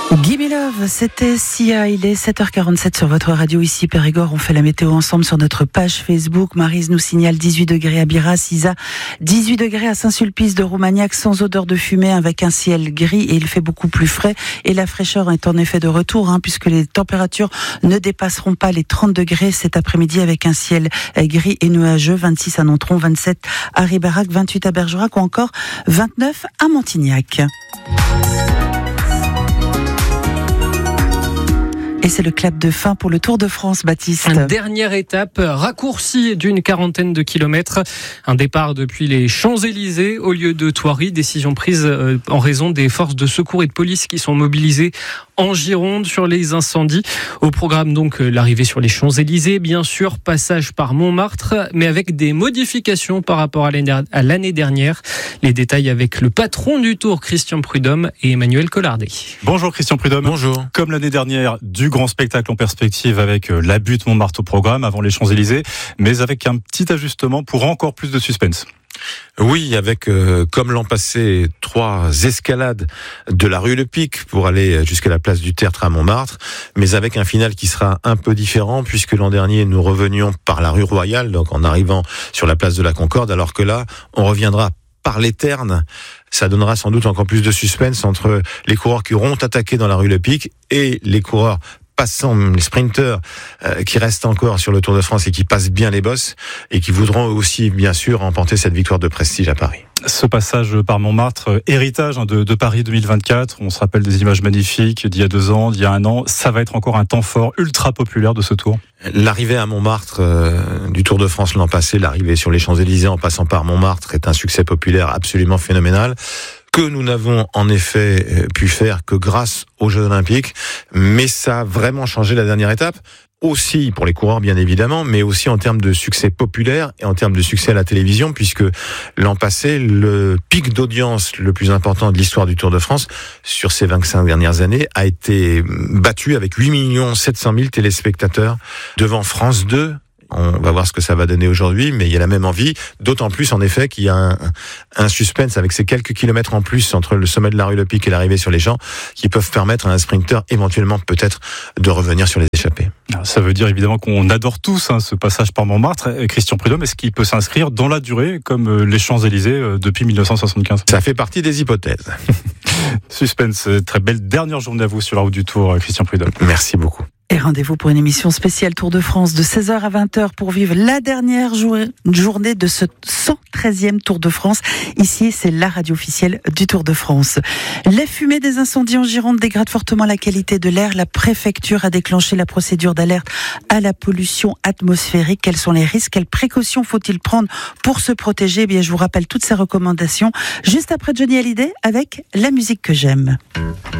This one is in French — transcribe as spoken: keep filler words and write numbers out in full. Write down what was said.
Give me love, c'était Sia, il est sept heures quarante-sept sur votre radio ici Périgord. On fait la météo ensemble sur notre page Facebook. Maryse nous signale dix-huit degrés à Biras, Isa dix-huit degrés à Saint-Sulpice de Roumaniac, sans odeur de fumée, avec un ciel gris et il fait beaucoup plus frais. Et la fraîcheur est en effet de retour, hein, puisque les températures ne dépasseront pas les trente degrés cet après-midi avec un ciel gris et nuageux. vingt-six à Nontron, vingt-sept à Ribérac, vingt-huit à Bergerac ou encore vingt-neuf à Montignac. Et c'est le clap de fin pour le Tour de France, Baptiste. Dernière étape, raccourcie d'une quarantaine de kilomètres. Un départ depuis les Champs-Élysées au lieu de Thoiry. Décision prise en raison des forces de secours et de police qui sont mobilisées en Gironde sur les incendies. Au programme donc l'arrivée sur les Champs-Élysées, bien sûr, passage par Montmartre, mais avec des modifications par rapport à l'année dernière. Les détails avec le patron du Tour, Christian Prudhomme, et Emmanuel Collardet. Bonjour Christian Prudhomme. Bonjour. Comme l'année dernière, du grand spectacle en perspective avec la butte Montmartre au programme avant les Champs-Élysées, mais avec un petit ajustement pour encore plus de suspense. Oui, avec, euh, comme l'an passé, trois escalades de la rue Le Pic pour aller jusqu'à la place du Tertre à Montmartre, mais avec un final qui sera un peu différent puisque l'an dernier, nous revenions par la rue Royale, donc en arrivant sur la place de la Concorde, alors que là, on reviendra par les Ternes. Ça donnera sans doute encore plus de suspense entre les coureurs qui auront attaqué dans la rue Le Pic et les coureurs passant, les sprinteurs euh, qui restent encore sur le Tour de France et qui passent bien les bosses et qui voudront aussi bien sûr remporter cette victoire de prestige à Paris. Ce passage par Montmartre, héritage de, de Paris deux mille vingt-quatre, on se rappelle des images magnifiques d'il y a deux ans, d'il y a un an, ça va être encore un temps fort, ultra populaire de ce Tour. L'arrivée à Montmartre euh, du Tour de France l'an passé, l'arrivée sur les Champs-Élysées en passant par Montmartre est un succès populaire absolument phénoménal, que nous n'avons en effet pu faire que grâce aux Jeux Olympiques, mais ça a vraiment changé la dernière étape. Aussi pour les coureurs bien évidemment, mais aussi en termes de succès populaire et en termes de succès à la télévision, puisque l'an passé, le pic d'audience le plus important de l'histoire du Tour de France sur ces vingt-cinq dernières années a été battu avec huit millions sept cent mille téléspectateurs devant France deux. On va voir ce que ça va donner aujourd'hui, mais il y a la même envie, d'autant plus en effet qu'il y a un, un suspense avec ces quelques kilomètres en plus entre le sommet de la rue Le Pic et l'arrivée sur les champs qui peuvent permettre à un sprinter éventuellement peut-être de revenir sur les échappées. Ça veut dire évidemment qu'on adore tous hein, ce passage par Montmartre. Christian Prudhomme, est-ce qu'il peut s'inscrire dans la durée comme les Champs-Élysées depuis dix-neuf cent soixante-quinze ? Ça fait partie des hypothèses. Suspense, très belle dernière journée à vous sur la route du Tour, Christian Prudhomme. Merci beaucoup. Et rendez-vous pour une émission spéciale Tour de France de seize heures à vingt heures pour vivre la dernière journée de ce cent treizième Tour de France. Ici, c'est la radio officielle du Tour de France. Les fumées des incendies en Gironde dégradent fortement la qualité de l'air. La préfecture a déclenché la procédure d'alerte à la pollution atmosphérique. Quels sont les risques? Quelles précautions faut-il prendre pour se protéger? Eh bien, je vous rappelle toutes ces recommandations juste après Johnny Hallyday avec La musique que j'aime.